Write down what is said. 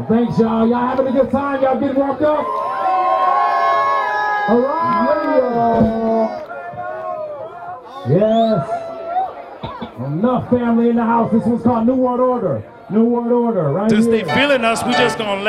Thanks, y'all. Y'all having a good time? Y'all getting warmed up? All right. Yes. Enough family in the house. This one's called New World Order. New World Order, right Since here. they feeling us, we just gonna let